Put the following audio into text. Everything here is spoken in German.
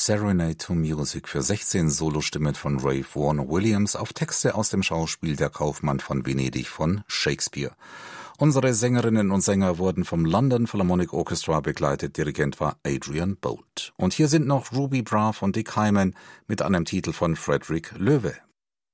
Serenade to Music für 16 Solostimmen von Ralph Vaughan Williams auf Texte aus dem Schauspiel Der Kaufmann von Venedig von Shakespeare. Unsere Sängerinnen und Sänger wurden vom London Philharmonic Orchestra begleitet, Dirigent war Adrian Boult. Und hier sind noch Ruby Braff und Dick Hyman mit einem Titel von Frederick Loewe.